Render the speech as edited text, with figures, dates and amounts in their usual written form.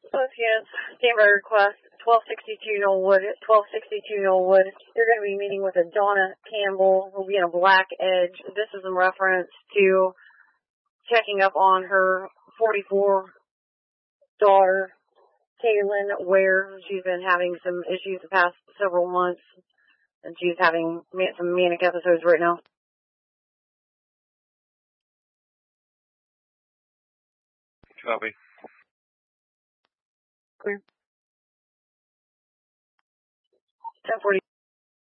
Both units, standby request, 1262 Knollwood, 1262 Knollwood. You're going to be meeting with a Donna Campbell, who will be in a black edge. This is in reference to checking up on her 44 daughter, Kaylin Ware. She's been having some issues the past several months, and she's having some manic episodes right now. Copy. Clear. 1040.